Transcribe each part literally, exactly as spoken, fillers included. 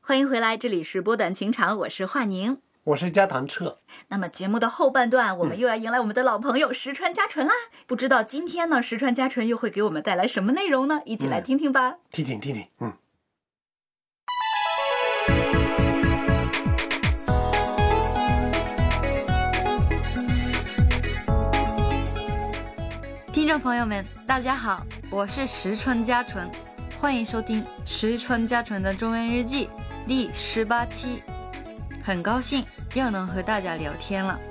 欢迎回来，这里是波短情长，我是华宁， 我是加藤彻。 那么节目的后半段，我们又要迎来我们的老朋友石川佳纯啦。嗯、不知道今天呢，石川佳纯又会给我们带来什么内容呢？一起来听听吧。 嗯、听听听听，嗯。 听众朋友们，大家好，我是石川佳纯，欢迎收听石川佳纯的中文日记第十八期。很高兴又能和大家聊天了。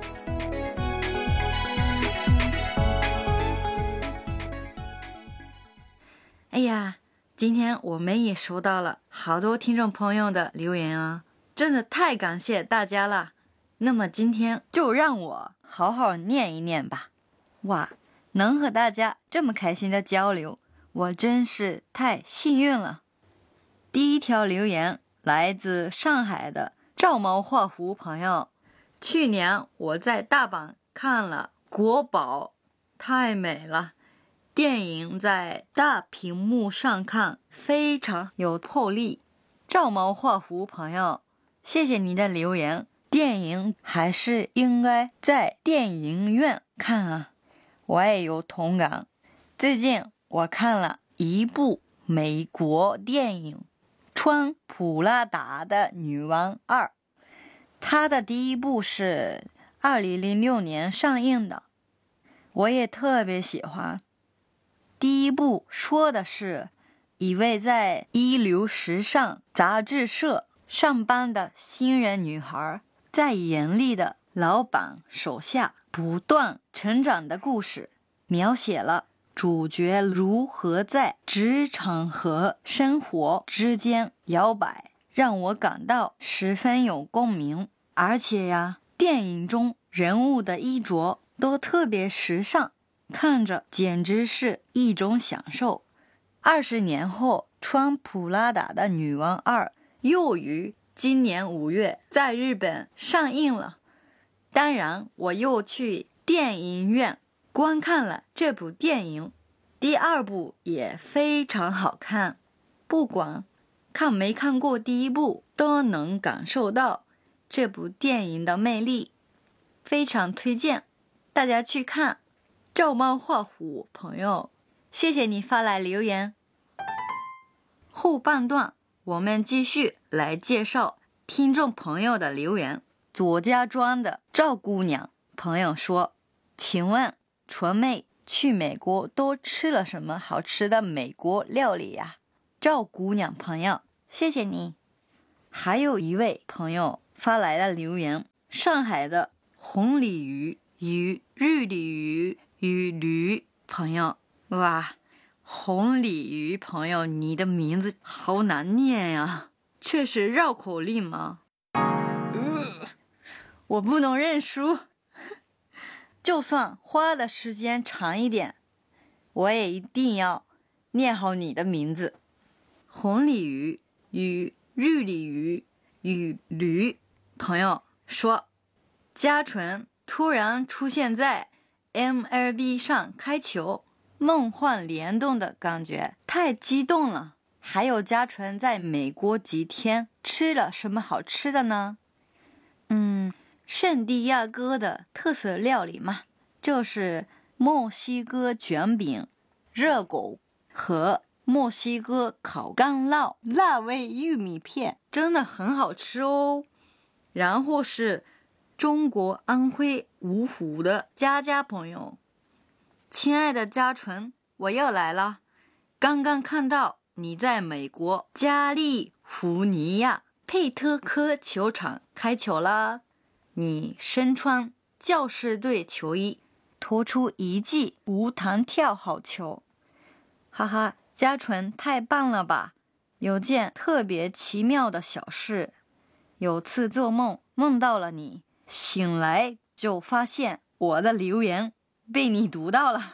哎呀，今天我们也收到了好多听众朋友的留言啊，真的太感谢大家了。那么今天就让我好好念一念吧。哇，能和大家这么开心的交流，我真是太幸运了。第一条留言来自上海的照猫画虎朋友，去年我在大阪看了《国宝》，太美了，电影在大屏幕上看非常有魄力。照猫画虎朋友，谢谢你的留言，电影还是应该在电影院看啊。我也有同感，最近我看了一部美国电影《穿普拉达的女王二》，它的第一部是二零零六年上映的，我也特别喜欢。第一部说的是一位在一流时尚杂志社上班的新人女孩，在严厉的老板手下不断成长的故事，描写了主角如何在职场和生活之间摇摆，让我感到十分有共鸣。而且呀，电影中人物的衣着都特别时尚，看着简直是一种享受。二十年后，穿普拉达的女王二又于今年五月在日本上映了。当然，我又去电影院观看了这部电影，第二部也非常好看，不管看没看过第一部，都能感受到这部电影的魅力，非常推荐大家去看。照猫画虎朋友，谢谢你发来留言。后半段我们继续来介绍听众朋友的留言。左家庄的赵姑娘朋友说，请问纯妹去美国都吃了什么好吃的美国料理呀？赵姑娘朋友，谢谢你。还有一位朋友发来了留言，上海的红鲤鱼与绿鲤鱼与驴朋友，哇，红鲤鱼朋友，你的名字好难念呀，这是绕口令吗？呃我不能认输，就算花的时间长一点，我也一定要念好你的名字。红鲤鱼与绿鲤鱼与驴朋友说，佳纯突然出现在 M L B 上开球，梦幻联动的感觉太激动了。还有佳纯在美国几天吃了什么好吃的呢？嗯圣地亚哥的特色料理嘛，就是墨西哥卷饼、热狗和墨西哥烤干酪辣味玉米片，真的很好吃哦。然后是中国安徽芜湖的佳佳朋友，亲爱的佳纯，我又来了，刚刚看到你在美国加利福尼亚佩特科球场开球了，你身穿教士队球衣，投出一记无弹跳好球，哈哈，佳纯太棒了吧！有件特别奇妙的小事，有次做梦梦到了你，醒来就发现我的留言被你读到了，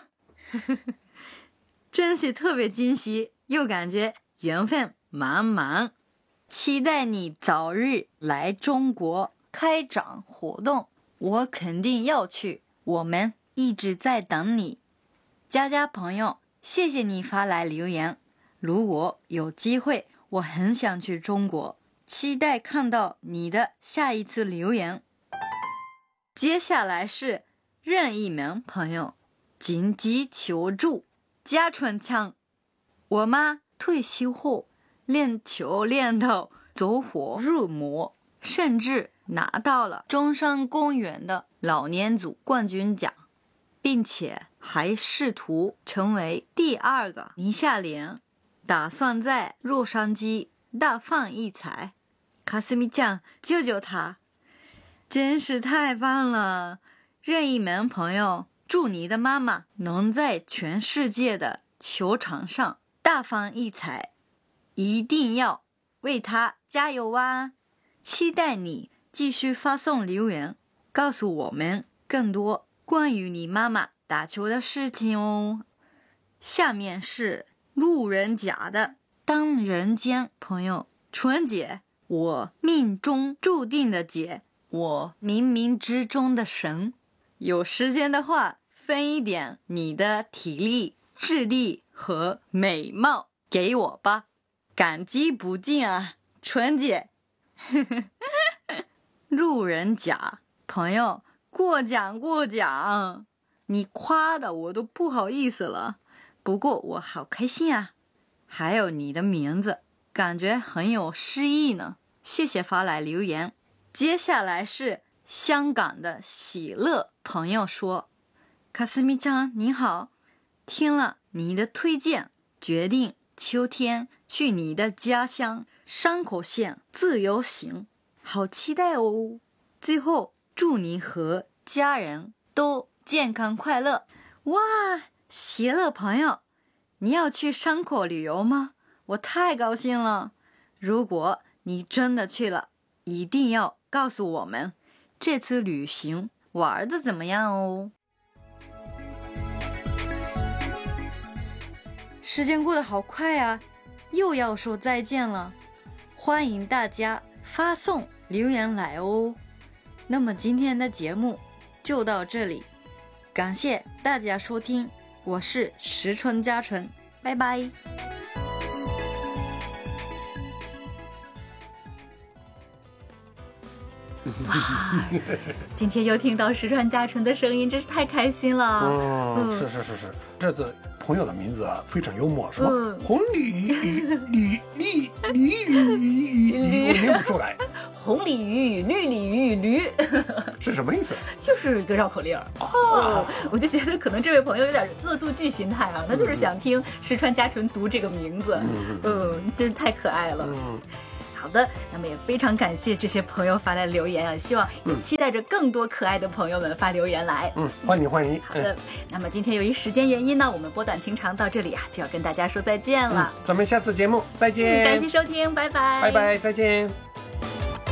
真是特别惊喜，又感觉缘分满满，期待你早日来中国开展活动，我肯定要去，我们一直在等你。佳佳朋友，谢谢你发来留言，如果有机会，我很想去中国期待看到你的下一次留言。接下来是任意门朋友紧急求助家春腔。我妈退休后练球练到走火入魔，甚至拿到了中山公园的老年组冠军奖，并且还试图成为第二个倪夏莲，打算在洛杉矶大放异彩。卡斯米酱，救救他！真是太棒了！任意门朋友，祝你的妈妈能在全世界的球场上大放异彩，一定要为她加油啊！期待你继续发送留言，告诉我们更多关于你妈妈打球的事情哦。下面是路人甲的当人间朋友纯姐，我命中注定的姐，我冥冥之中的神。有时间的话，分一点你的体力、智力和美貌给我吧，感激不尽啊，纯姐。路人甲朋友，过奖过奖，你夸的我都不好意思了，不过我好开心啊。还有你的名字，感觉很有诗意呢，谢谢发来留言。接下来是香港的喜乐朋友说，卡斯米酱你好，听了你的推荐，决定秋天去你的家乡山口县自由行，好期待哦。最后祝你和家人都健康快乐。哇，喜乐朋友，你要去山口旅游吗？我太高兴了，如果你真的去了，一定要告诉我们这次旅行玩的怎么样哦。时间过得好快啊，又要说再见了，欢迎大家发送留言来哦。那么今天的节目就到这里，感谢大家收听，我是石川佳纯，拜拜。 哇，今天又听到石川佳纯的声音，真是太开心了。 嗯， 嗯是是是是，这次朋友的名字啊非常幽默，什么嗯红鲤鲤鲤鲤鲤鲤鲤，我念不出来， 红鲤鱼与绿鲤鱼与驴是什么意思？ 就是一个绕口令儿。 啊， 哦，我就觉得可能这位朋友有点恶作剧心态啊，他就是想听石川佳纯读这个名字。 嗯嗯，真是太可爱了。 嗯， 好的，那么也非常感谢这些朋友发来留言啊，希望也期待着更多可爱的朋友们发留言来。 嗯，欢迎欢迎。 好的，那么今天由于时间原因呢，我们波短情长到这里啊，就要跟大家说再见了。 嗯，咱们下次节目再见。 嗯，感谢收听，拜拜， 拜拜，再见。